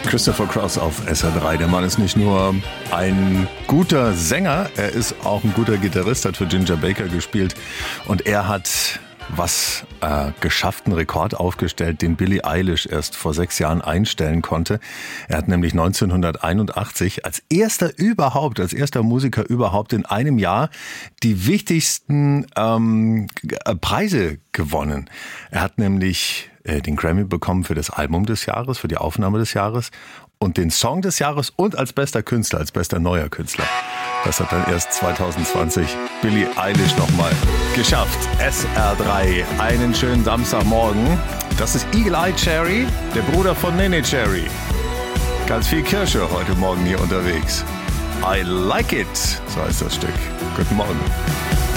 Christopher Cross auf SR3. Der Mann ist nicht nur ein guter Sänger, er ist auch ein guter Gitarrist, hat für Ginger Baker gespielt und er hat geschafft, einen Rekord aufgestellt, den Billie Eilish erst vor 6 Jahren einstellen konnte. Er hat nämlich 1981 als erster Musiker überhaupt in einem Jahr die wichtigsten Preise gewonnen. Er hat nämlich den Grammy bekommen für das Album des Jahres, für die Aufnahme des Jahres und den Song des Jahres und als bester Künstler, als bester neuer Künstler. Das hat dann erst 2020 Billie Eilish nochmal geschafft. SR3, einen schönen Samstagmorgen. Das ist Eagle Eye Cherry, der Bruder von Nene Cherry. Ganz viel Kirsche heute Morgen hier unterwegs. I like it, so heißt das Stück. Guten Morgen.